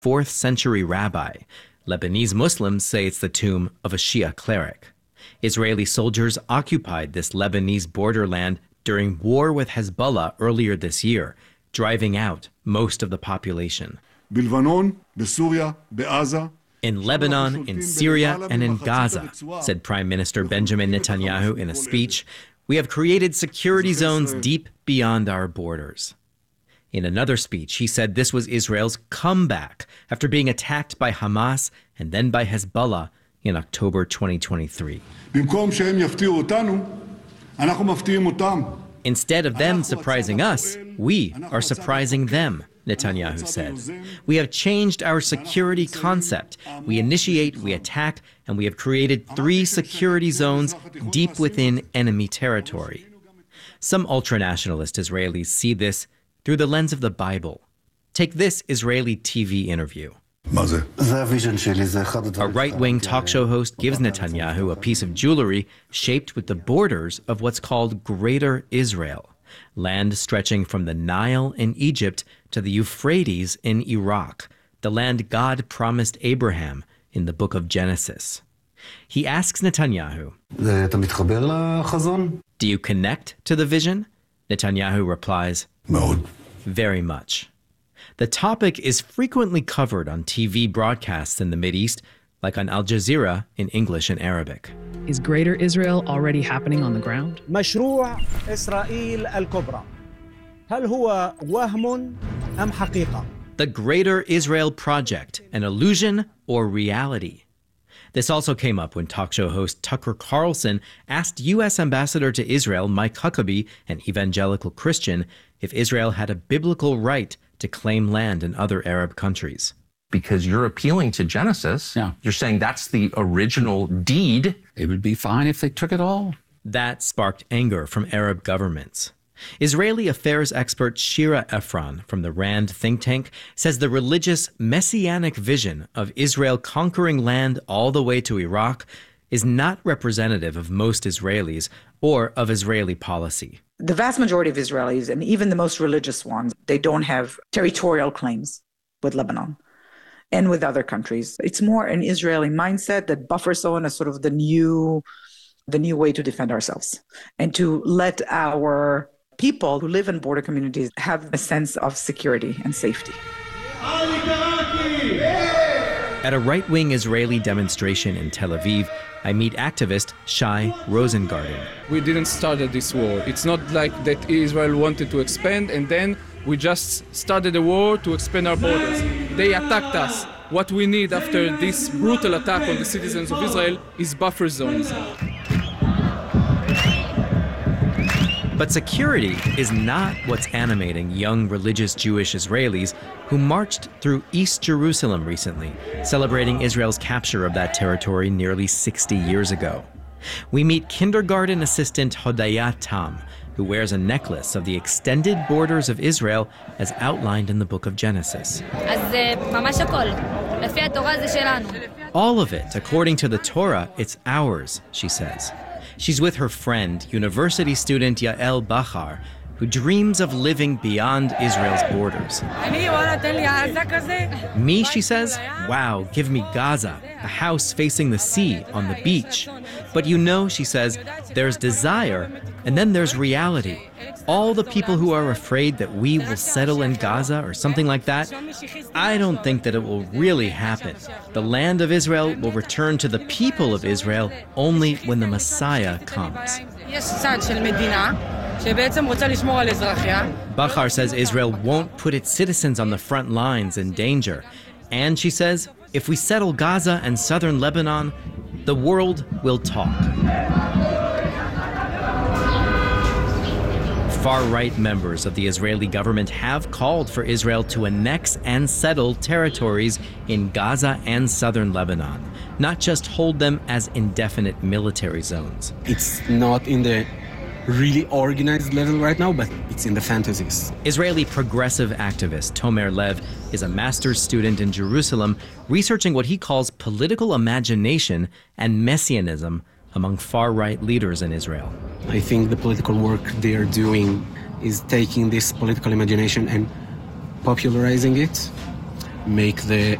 4th century rabbi. Lebanese Muslims say it's the tomb of a Shia cleric. Israeli soldiers occupied this Lebanese borderland during war with Hezbollah earlier this year, driving out most of the population. In Lebanon, in Syria, and in Gaza, said Prime Minister Benjamin Netanyahu in a speech, we have created security zones deep beyond our borders. In another speech, he said this was Israel's comeback after being attacked by Hamas and then by Hezbollah in October 2023. Instead of them surprising us, we are surprising them, Netanyahu said. We have changed our security concept. We initiate, we attack, and we have created 3 security zones deep within enemy territory. Some ultranationalist Israelis see this through the lens of the Bible. Take this Israeli TV interview. A right-wing talk show host gives Netanyahu a piece of jewelry shaped with the borders of what's called Greater Israel, land stretching from the Nile in Egypt to the Euphrates in Iraq, the land God promised Abraham in the book of Genesis. He asks Netanyahu, do you connect to the vision? Netanyahu replies, very much. The topic is frequently covered on TV broadcasts in the Mideast, like on Al Jazeera in English and Arabic. Is Greater Israel already happening on the ground? مشروع إسرائيل الكبرى هل هو وهم أم حقيقة? The Greater Israel Project, an illusion or reality? This also came up when talk show host Tucker Carlson asked U.S. Ambassador to Israel Mike Huckabee, an evangelical Christian, if Israel had a biblical right to claim land in other Arab countries. Because you're appealing to Genesis. Yeah. You're saying that's the original deed. It would be fine if they took it all. That sparked anger from Arab governments. Israeli affairs expert Shira Efron from the RAND think tank says the religious messianic vision of Israel conquering land all the way to Iraq is not representative of most Israelis or of Israeli policy. The vast majority of Israelis, and even the most religious ones, they don't have territorial claims with Lebanon and with other countries. It's more an Israeli mindset that buffers zone as sort of the new way to defend ourselves and to let our people who live in border communities have a sense of security and safety. At a right-wing Israeli demonstration in Tel Aviv, I meet activist Shai Rosengarten. We didn't start this war. It's not like that Israel wanted to expand and then we just started a war to expand our borders. They attacked us. What we need after this brutal attack on the citizens of Israel is buffer zones. But security is not what's animating young religious Jewish Israelis who marched through East Jerusalem recently, celebrating Israel's capture of that territory nearly 60 years ago. We meet kindergarten assistant Hodaya Tam, who wears a necklace of the extended borders of Israel as outlined in the book of Genesis. All of it, according to the Torah, it's ours, she says. She's with her friend, university student Yael Bachar, who dreams of living beyond Israel's borders. Me, she says, wow, give me Gaza, a house facing the sea on the beach. But you know, she says, there's desire, and then there's reality. All the people who are afraid that we will settle in Gaza or something like that, I don't think that it will really happen. The land of Israel will return to the people of Israel only when the Messiah comes. Bachar says Israel won't put its citizens on the front lines in danger. And she says, if we settle Gaza and southern Lebanon, the world will talk. Far-right members of the Israeli government have called for Israel to annex and settle territories in Gaza and southern Lebanon, not just hold them as indefinite military zones. It's not in the really organized level right now, but it's in the fantasies. Israeli progressive activist Tomer Lev is a master's student in Jerusalem researching what he calls political imagination and messianism among far-right leaders in Israel. I think the political work they are doing is taking this political imagination and popularizing it. make the